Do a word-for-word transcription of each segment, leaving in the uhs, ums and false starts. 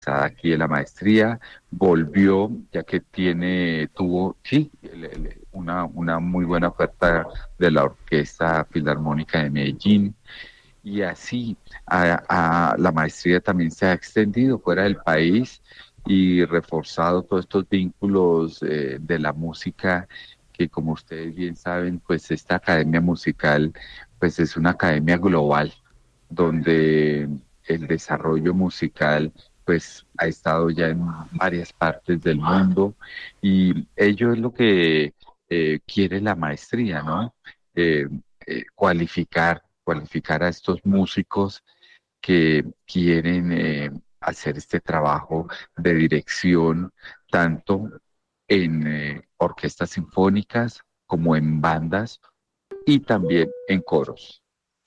aquí de la maestría, volvió, ya que tiene, tuvo, sí, el- el- una, una muy buena oferta de la Orquesta Filarmónica de Medellín, y así a, a la maestría también se ha extendido fuera del país y reforzado todos estos vínculos eh, de la música, que como ustedes bien saben, pues esta academia musical, pues es una academia global, donde el desarrollo musical pues ha estado ya en varias partes del mundo, y ello es lo que eh, quiere la maestría, ¿no? Eh, eh, cualificar, cualificar a estos músicos que quieren eh, hacer este trabajo de dirección, tanto en eh, orquestas sinfónicas como en bandas y también en coros.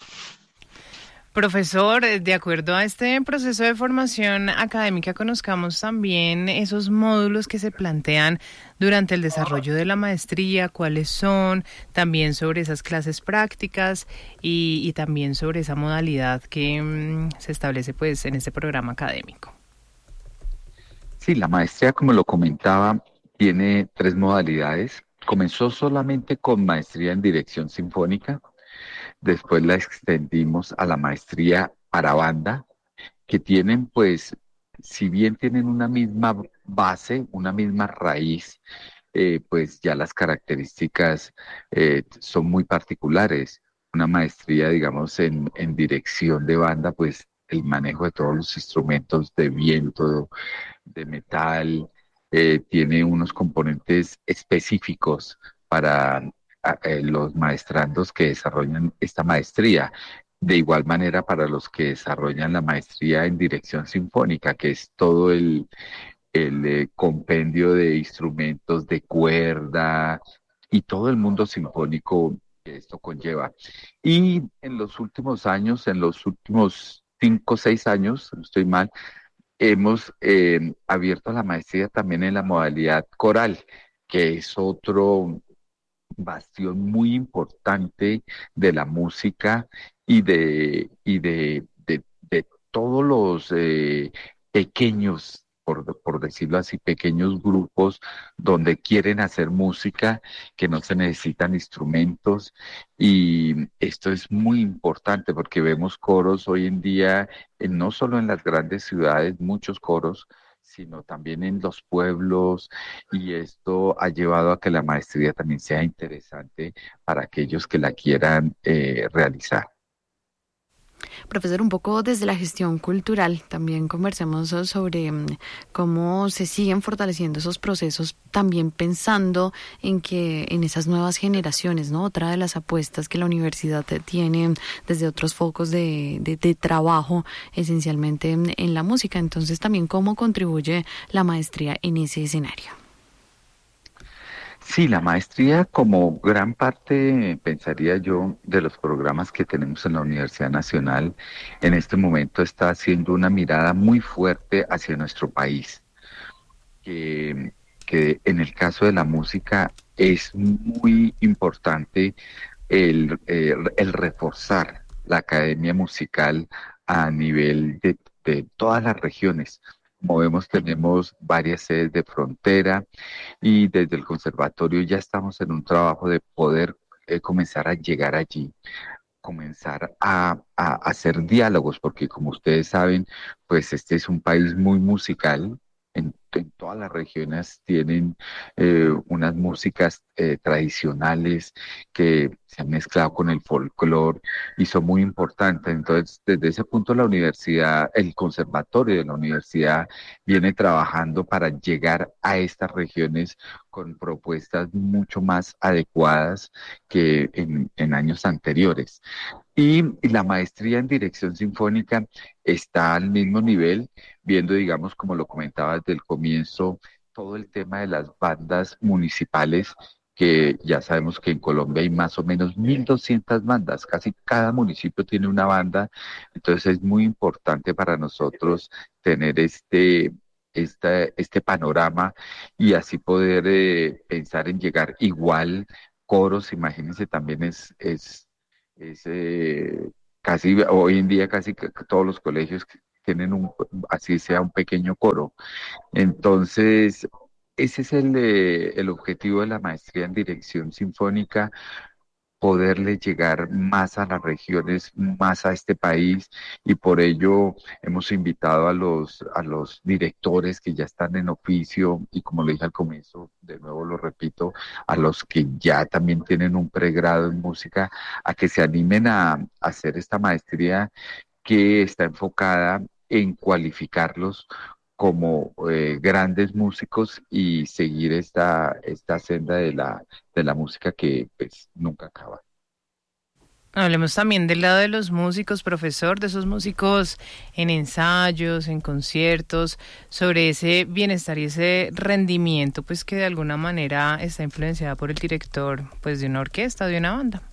Profesor, eh, de acuerdo a este proceso de formación académica, conozcamos también esos módulos que se plantean durante el desarrollo de la maestría, cuáles son, también sobre esas clases prácticas y, y también sobre esa modalidad que mm, se establece pues en este programa académico. Sí, la maestría, como lo comentaba, tiene tres modalidades. Comenzó solamente con maestría en dirección sinfónica, después la extendimos a la maestría para banda, que tienen pues, si bien tienen una misma base, una misma raíz, eh, pues ya las características eh, son muy particulares. Una maestría, digamos, en, en dirección de banda, pues el manejo de todos los instrumentos de viento, de metal, eh, tiene unos componentes específicos para a, eh, los maestrandos que desarrollan esta maestría. De igual manera para los que desarrollan la maestría en dirección sinfónica, que es todo el, el eh, compendio de instrumentos de cuerda y todo el mundo sinfónico que esto conlleva. Y en los últimos años, en los últimos cinco o seis años, no estoy mal, hemos eh, abierto la maestría también en la modalidad coral, que es otro bastión muy importante de la música y de, y de, de, de todos los eh, pequeños, por, por decirlo así, pequeños grupos donde quieren hacer música, que no se necesitan instrumentos. Y esto es muy importante porque vemos coros hoy en día, eh, no solo en las grandes ciudades, muchos coros, sino también en los pueblos, y esto ha llevado a que la maestría también sea interesante para aquellos que la quieran eh, realizar. Profesor, un poco desde la gestión cultural, también conversemos so- sobre mm, cómo se siguen fortaleciendo esos procesos, también pensando en que en esas nuevas generaciones, ¿no? Otra de las apuestas que la universidad eh, tiene desde otros focos de, de, de trabajo, esencialmente en, en la música. Entonces, también cómo contribuye la maestría en ese escenario. Sí, la maestría, como gran parte, pensaría yo, de los programas que tenemos en la Universidad Nacional, en este momento está haciendo una mirada muy fuerte hacia nuestro país, que, que en el caso de la música es muy importante el, eh, el reforzar la academia musical a nivel de, de todas las regiones. Como vemos, tenemos varias sedes de frontera, y desde el conservatorio ya estamos en un trabajo de poder eh, comenzar a llegar allí, comenzar a, a hacer diálogos, porque como ustedes saben, pues este es un país muy musical. En, en todas las regiones tienen eh, unas músicas eh, tradicionales que se han mezclado con el folclore y son muy importantes. Entonces, desde ese punto, la universidad, el conservatorio de la universidad viene trabajando para llegar a estas regiones con propuestas mucho más adecuadas que en, en años anteriores. Y la maestría en dirección sinfónica está al mismo nivel, viendo, digamos, como lo comentaba desde el comienzo, todo el tema de las bandas municipales, que ya sabemos que en Colombia hay más o menos mil doscientas bandas, casi cada municipio tiene una banda. Entonces es muy importante para nosotros tener este, esta- este panorama, y así poder eh, pensar en llegar igual. Coros, imagínense, también es, es es eh, casi hoy en día casi que todos los colegios tienen un, así sea un pequeño coro. Entonces, ese es el, eh, el objetivo de la maestría en dirección sinfónica, poderle llegar más a las regiones, más a este país, y por ello hemos invitado a los, a los directores que ya están en oficio y, como lo dije al comienzo, de nuevo lo repito, a los que ya también tienen un pregrado en música, a que se animen a, a hacer esta maestría que está enfocada en cualificarlos como eh, grandes músicos y seguir esta, esta senda de la, de la música que pues nunca acaba. Hablemos también del lado de los músicos, profesor, de esos músicos en ensayos, en conciertos, sobre ese bienestar y ese rendimiento, pues que de alguna manera está influenciada por el director, pues de una orquesta, de una banda.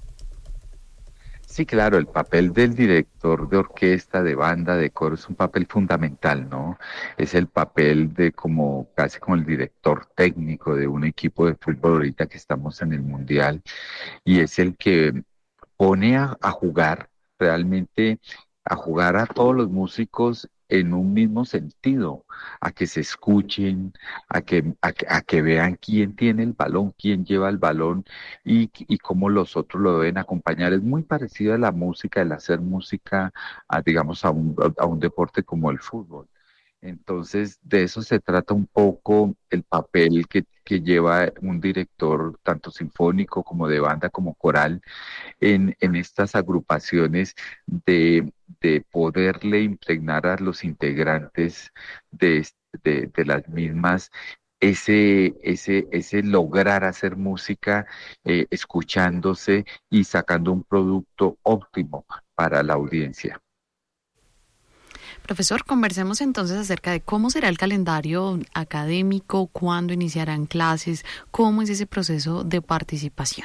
Sí, claro, el papel del director de orquesta, de banda, de coro es un papel fundamental, ¿no? Es el papel de como casi como el director técnico de un equipo de fútbol ahorita que estamos en el mundial, y es el que pone a, a jugar, realmente a jugar a todos los músicos en un mismo sentido, a que se escuchen, a que, a, que a que vean quién tiene el balón, quién lleva el balón y, y cómo los otros lo deben acompañar. Es muy parecido a la música, el hacer música, a, digamos, a un, a un deporte como el fútbol. Entonces, de eso se trata un poco el papel que, que lleva un director, tanto sinfónico como de banda, como coral, en, en estas agrupaciones de, de poderle impregnar a los integrantes de, de, de las mismas ese, ese, ese lograr hacer música, eh, escuchándose y sacando un producto óptimo para la audiencia. Profesor, conversemos entonces acerca de cómo será el calendario académico, cuándo iniciarán clases, cómo es ese proceso de participación.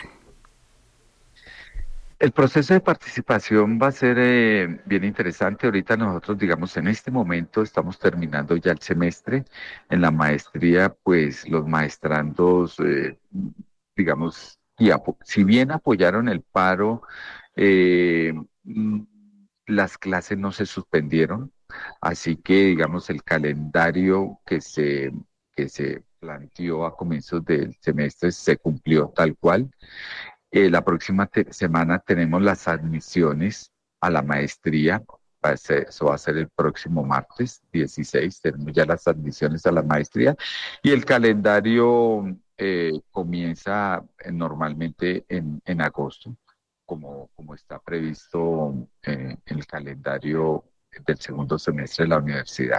El proceso de participación va a ser eh, bien interesante. Ahorita nosotros, digamos, en este momento estamos terminando ya el semestre. En la maestría, pues los maestrandos, eh, digamos, y apo- si bien apoyaron el paro, eh, mm, las clases no se suspendieron. Así que, digamos, el calendario que se, que se planteó a comienzos del semestre se cumplió tal cual. Eh, la próxima te- semana tenemos las admisiones a la maestría. Va a ser- eso va a ser el próximo martes dieciséis. Tenemos ya las admisiones a la maestría y el calendario eh, comienza eh, normalmente en, en agosto, como, como está previsto eh, en el calendario del segundo semestre de la universidad.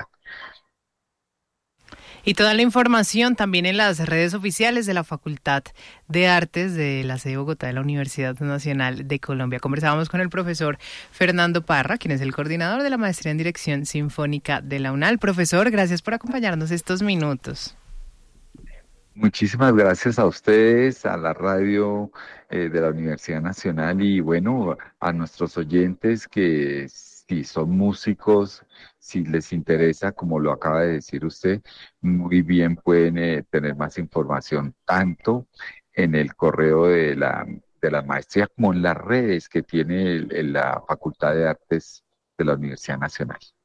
Y toda la información también en las redes oficiales de la Facultad de Artes de la sede de Bogotá de la Universidad Nacional de Colombia. Conversábamos con el profesor Fernando Parra, quien es el coordinador de la Maestría en Dirección Sinfónica de la UNAL. Profesor, gracias por acompañarnos estos minutos. Muchísimas gracias a ustedes, a la radio eh, de la Universidad Nacional y bueno, a nuestros oyentes que si son músicos, si les interesa, como lo acaba de decir usted, muy bien pueden eh, tener más información tanto en el correo de la, de la maestría como en las redes que tiene el- el- la Facultad de Artes de la Universidad Nacional.